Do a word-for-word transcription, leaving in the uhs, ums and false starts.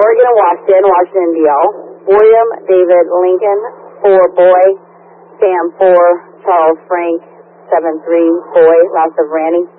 Oregon and Washington, Washington, D L. William David Lincoln, four, boy. Sam, four. Charles Frank, seven three, boy. Lots of Randy.